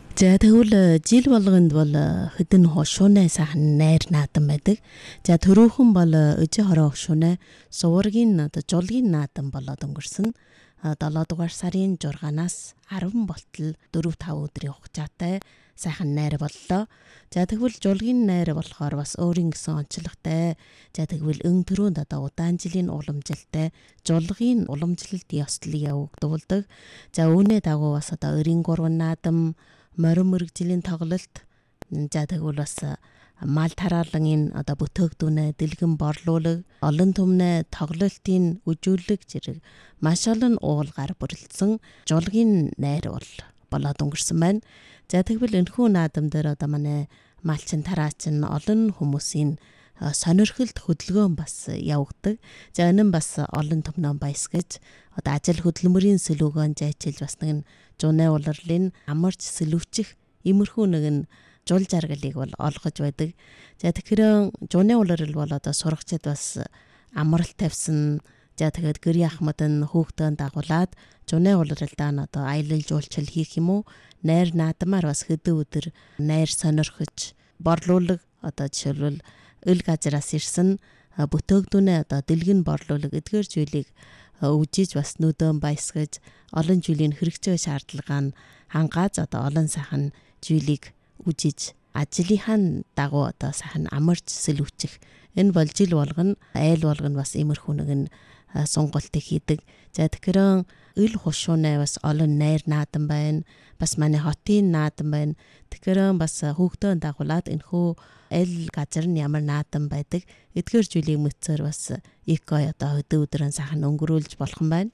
За тэгвэл жил болгонд бол хэдэн хошууны сайхан найр наадам байдаг. За төрөөхөн бол өжи хороо хошууны сувргийн жуулгийн наадам болоод өнгөрсөн. 7 дугаар сарын 6-наас 10 болтол 4-5 өдрийн хугацаатай сайхан найр боллоо. За тэгвэл жуулгийн найр болохоор бас өөрийн гэсэн онцлогтой. За тэгвэл өн төрөнд удаан жилийн уламжилтай жуулгийн уламжлалт ёслол явагдуулдаг. За үүний дагуу бас өрийн гурван наадам, морин мэрэгжлийн тоглолт, за тэгвэл бас мал тараалан бүтээгдэхүүнээ дэлгэн борлуулаг, олон түмнээ тоглолтын үжүүлэг зэрэг маш олон уулгаар бүрэлдсэн жуулгийн найр болоод өнгөрсөн байна. За тэгвэл энэхүү наадам дээр манай малчин тараачин олон хүмүүсийн сонирхолд хөдөлгөөн бас явагддаг. За энэ нь бас олон түмнээ баясгаж ажил хөдөлмөрийн сэлүүгэн зайчилж бас нэг жууны улирлын амарч сэлүүчих иймэрхүү нэгэн жул жаргалыг бол олгож байдаг. За тэгэхээр жууны улирал бол сурагчид бас амралт тавьсан. За тэгээд гэр яхмад нь хүүхдэн дагуулад жууны улиралдаа аялал жуулчлал хийх юм уу? Найр наадмаар бас хэдэн өдөр найр сонирхож борлуулаг жишээлбэл өл газраас ирсэн бүтээгдэхүүнээ дэлгэн борлуулаг эдгээр зүйлийг үжиж бас нүдэн баясгаж олон жилийн хэрэгцээ шаардлагаа хангааж олон сайхан зүйлийг үжиж ажлынхаа дагуу сайхан амарч сэлүүчих. Энэ бол жил болгоно айл болгоно бас иймэрхүү нэгэн сонголтыг хийдэг. За тэгэхээр өл хушууны бас олон найр наадам байна. Бас манай хотын наадам байна. Тэгэхээр бас хүүхдэн дагуулад энэхүү аль газар нь ямар наадам байдаг эдгээр зүйлийг мэдсээр бас эко өдрөн сайхан өнгөрүүлж болох юм байна.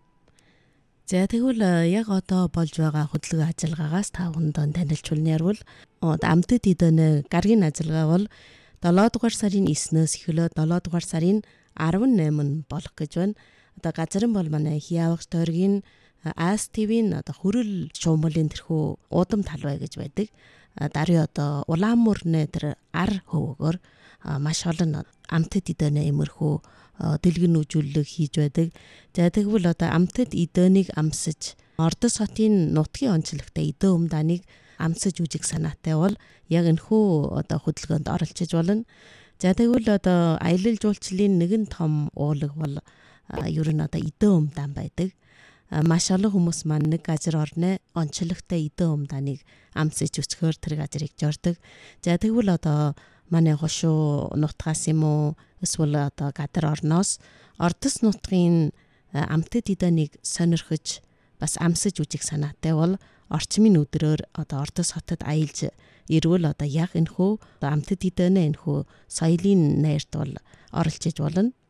За тэгвэл яг болж байгаа хөдөлгөөн ажиллагаагаас та бүхэнд танилцуулна ярвал амтд эдэн гаргийн ажиллагаа бол 7 дугаар сарын 9-өөс эхлээд 7 дугаар сарын 18 болох гэж байна. Газар нь бол манай Хиавгч тойргийн АС ТV-ийн хөрөл шуумлын тэрхүү уудам талбай гэж байдаг. Даруй Улаанмуурны тэр ар хөвөөгөр маш олон амтд эдэн иймэрхүү дэлгэн үжүүлэг хийж байдаг. За тэгвэл амтд эдэнийг амсаж Ордос хотын нутгийн онцлогтой эдэн өмдааныг амсаж үжих санаатай бол яг энэхүү хөдөлгөөнд оролцож болно. За тэгвэл аялал жуулчлалын нэгэн том уулаг бол ер нь эдэн өмдаан байдаг. Маш олон хүмүүс маань нэг газар орны онцлогтой эдэн өмдааныг амсаж үсгээр тэр газрыг жордог. За тэгвэл манай хошуу нутгаас юм уу эсвэл гадар орноос Ордос нутгийн амтд эдэнийг сонирхож бас амсаж үжих санаатай бол орчмын өдрөөр Ордос хотод аялж ирвэл яг энэхүү амтд эдэнэ энэхүү соёлын найрт бол оролцож болно.